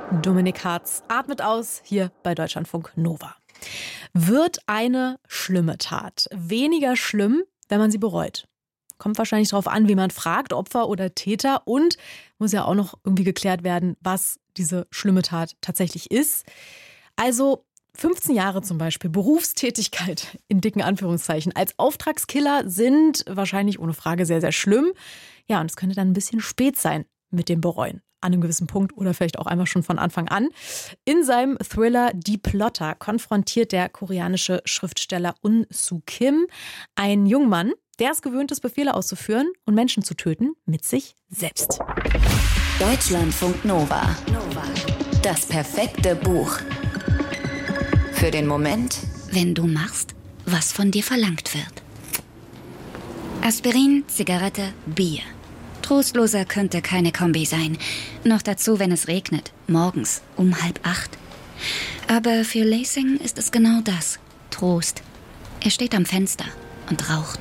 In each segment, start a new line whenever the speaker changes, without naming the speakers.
Dominik Hartz atmet aus, hier bei Deutschlandfunk Nova. Wird eine schlimme Tat weniger schlimm, wenn man sie bereut? Kommt wahrscheinlich darauf an, wie man fragt, Opfer oder Täter. Und muss ja auch noch irgendwie geklärt werden, was diese schlimme Tat tatsächlich ist. Also 15 Jahre zum Beispiel Berufstätigkeit in dicken Anführungszeichen als Auftragskiller sind wahrscheinlich ohne Frage sehr, sehr schlimm. Ja, und es könnte dann ein bisschen spät sein mit dem Bereuen. An einem gewissen Punkt oder vielleicht auch einfach schon von Anfang an. In seinem Thriller Die Plotter konfrontiert der koreanische Schriftsteller Un Soo Kim einen jungen Mann, der es gewöhnt ist, Befehle auszuführen und Menschen zu töten mit sich selbst.
Deutschlandfunk Nova. Das perfekte Buch. Für den Moment,
wenn du machst, was von dir verlangt wird. Aspirin, Zigarette, Bier. Trostloser könnte keine Kombi sein. Noch dazu, wenn es regnet, morgens um 7:30. Aber für Lansing ist es genau das, Trost. Er steht am Fenster und raucht.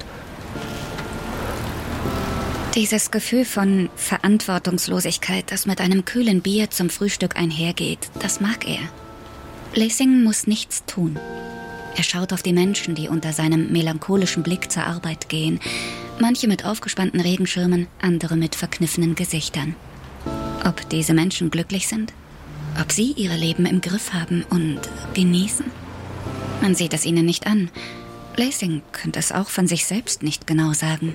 Dieses Gefühl von Verantwortungslosigkeit, das mit einem kühlen Bier zum Frühstück einhergeht, das mag er. Lansing muss nichts tun. Er schaut auf die Menschen, die unter seinem melancholischen Blick zur Arbeit gehen. Manche mit aufgespannten Regenschirmen, andere mit verkniffenen Gesichtern. Ob diese Menschen glücklich sind? Ob sie ihre Leben im Griff haben und genießen? Man sieht es ihnen nicht an. Lansing könnte es auch von sich selbst nicht genau sagen.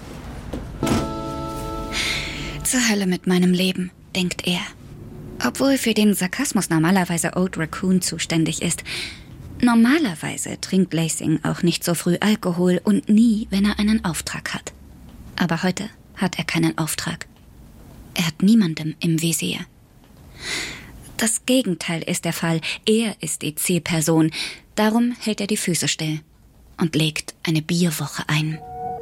Zur Hölle mit meinem Leben, denkt er. Obwohl für den Sarkasmus normalerweise Old Raccoon zuständig ist. Normalerweise trinkt Lansing auch nicht so früh Alkohol und nie, wenn er einen Auftrag hat. Aber heute hat er keinen Auftrag. Er hat niemandem im Visier. Das Gegenteil ist der Fall. Er ist die Zielperson. Darum hält er die Füße still und legt eine Bierwoche ein.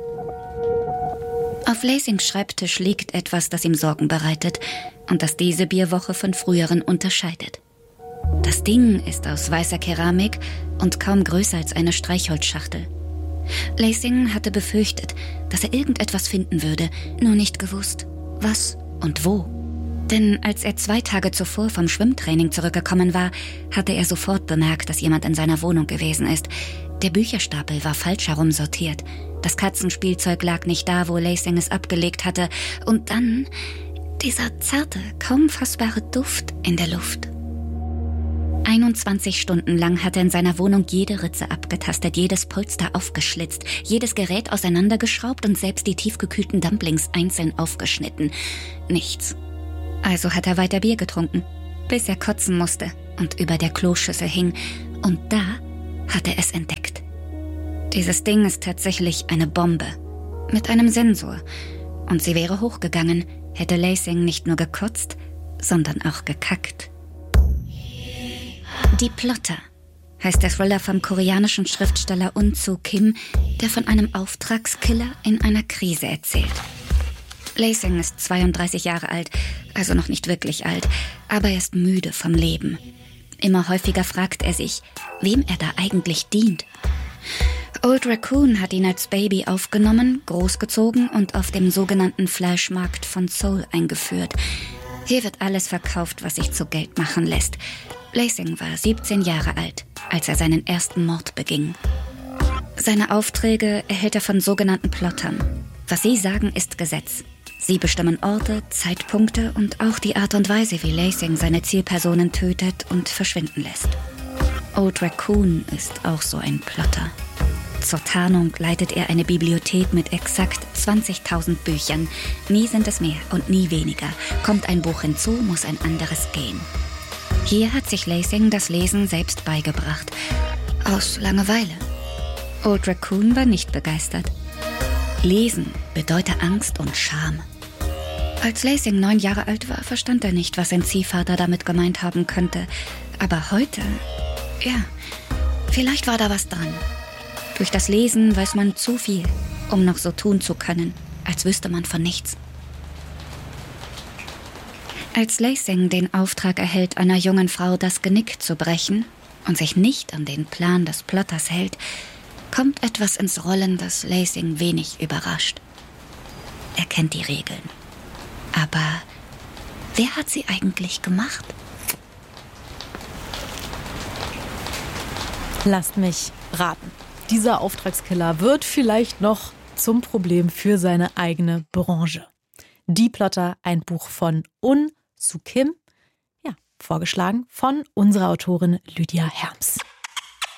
Auf Lansings Schreibtisch liegt etwas, das ihm Sorgen bereitet und das diese Bierwoche von früheren unterscheidet. Das Ding ist aus weißer Keramik und kaum größer als eine Streichholzschachtel. Lansing hatte befürchtet, dass er irgendetwas finden würde, nur nicht gewusst, was und wo. Denn als er 2 Tage zuvor vom Schwimmtraining zurückgekommen war, hatte er sofort bemerkt, dass jemand in seiner Wohnung gewesen ist. Der Bücherstapel war falsch herum sortiert. Das Katzenspielzeug lag nicht da, wo Lansing es abgelegt hatte. Und dann dieser zarte, kaum fassbare Duft in der Luft. 21 Stunden lang hat er in seiner Wohnung jede Ritze abgetastet, jedes Polster aufgeschlitzt, jedes Gerät auseinandergeschraubt und selbst die tiefgekühlten Dumplings einzeln aufgeschnitten. Nichts. Also hat er weiter Bier getrunken, bis er kotzen musste und über der Kloschüssel hing. Und da hat er es entdeckt. Dieses Ding ist tatsächlich eine Bombe mit einem Sensor. Und sie wäre hochgegangen, hätte Lansing nicht nur gekotzt, sondern auch gekackt. Die Plotter heißt der Thriller vom koreanischen Schriftsteller Un Soo Kim, der von einem Auftragskiller in einer Krise erzählt. Lansing ist 32 Jahre alt, also noch nicht wirklich alt, aber er ist müde vom Leben. Immer häufiger fragt er sich, wem er da eigentlich dient. Old Raccoon hat ihn als Baby aufgenommen, großgezogen und auf dem sogenannten Fleischmarkt von Seoul eingeführt. Hier wird alles verkauft, was sich zu Geld machen lässt. Lansing war 17 Jahre alt, als er seinen ersten Mord beging. Seine Aufträge erhält er von sogenannten Plottern. Was sie sagen, ist Gesetz. Sie bestimmen Orte, Zeitpunkte und auch die Art und Weise, wie Lansing seine Zielpersonen tötet und verschwinden lässt. Old Raccoon ist auch so ein Plotter. Zur Tarnung leitet er eine Bibliothek mit exakt 20.000 Büchern. Nie sind es mehr und nie weniger. Kommt ein Buch hinzu, muss ein anderes gehen. Hier hat sich Lansing das Lesen selbst beigebracht. Aus Langeweile. Old Raccoon war nicht begeistert. Lesen bedeutet Angst und Scham. Als Lansing 9 Jahre alt war, verstand er nicht, was sein Ziehvater damit gemeint haben könnte. Aber heute, ja, vielleicht war da was dran. Durch das Lesen weiß man zu viel, um noch so tun zu können, als wüsste man von nichts. Als Lansing den Auftrag erhält, einer jungen Frau das Genick zu brechen und sich nicht an den Plan des Plotters hält, kommt etwas ins Rollen, das Lansing wenig überrascht. Er kennt die Regeln. Aber wer hat sie eigentlich gemacht?
Lasst mich raten. Dieser Auftragskiller wird vielleicht noch zum Problem für seine eigene Branche. Die Plotter, ein Buch von Un Soo Kim, vorgeschlagen von unserer Autorin Lydia Herms.